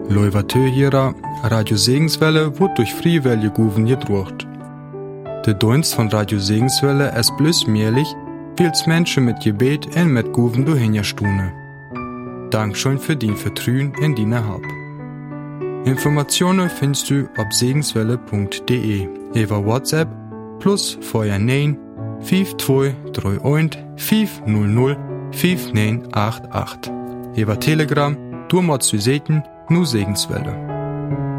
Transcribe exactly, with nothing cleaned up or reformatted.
Leuvatö hierer, Radio Segenswelle wird durch Friewelle Guven gedruckt. Der Dienst von Radio Segenswelle ist bloß möglich, weil's Menschen mit Gebet und mit Guven durchhingerstune. Dankeschön für dein Vertrauen in deine Hab. Informationen findest du auf segenswelle punkt de, über WhatsApp plus vorher neun fünf zwei drei eins fünf null null fünf neun acht acht. Über Telegram, du machst du sehen, nu Segenswelle.